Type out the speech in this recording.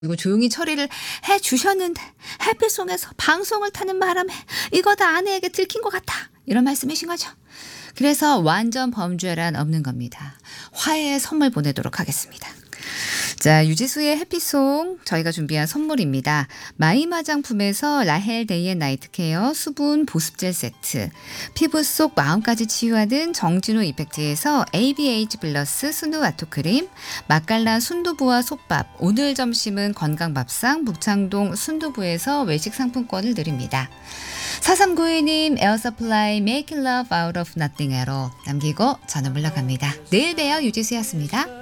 그리고 조용히 처리를 해 주셨는데 햇빛송에서 방송을 타는 바람에 이거 다 아내에게 들킨 것 같아. 이런 말씀이신 거죠. 그래서 완전 범죄란 없는 겁니다. 화해의 선물 보내도록 하겠습니다. 자, 유지수의 해피송 저희가 준비한 선물입니다. 마임 화장품에서 라헬 데이 앤 나이트 케어 수분 보습젤 세트, 피부 속 마음까지 치유하는 정진호 이펙트에서 ABH 플러스 순두 와토크림, 맛깔난 순두부와 솥밥, 오늘 점심은 건강밥상 북창동 순두부에서 외식 상품권을 드립니다. 4392님 에어서플라이 Make Love Out of Nothing 에로 남기고 저는 물러갑니다. 내일 봬요. 유지수였습니다.